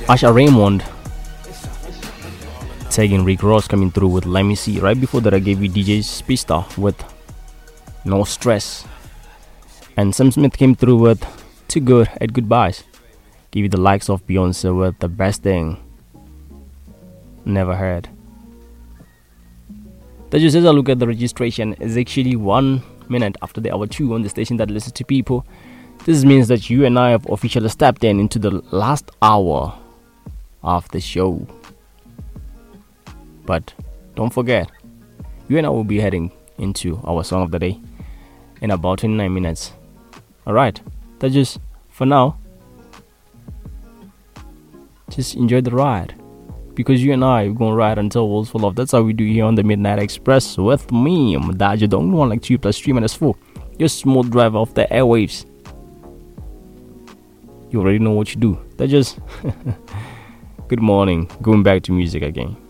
Asha Raymond taking Rick Ross coming through with Let Me See. Right before that, I gave you DJ Spista with No Stress. And Sam Smith came through with Too Good at Goodbyes. Give you the likes of Beyonce with The Best Thing Never Heard. That just as I look at the registration, is actually 1 minute after the hour 2 on the station that listens to people. This means that you and I have officially stepped into the last hour of the show. But don't forget, you and I will be heading into our song of the day in about 29 minutes. Alright, that's just for now. Just enjoy the ride. Because you and I are going to ride until walls fall off. That's how we do here on the Midnight Express with me, Madaja, the only one like 2 plus 3 minus 4. Your smooth driver of the airwaves. You already know what you do. That's just good morning. Going back to music again.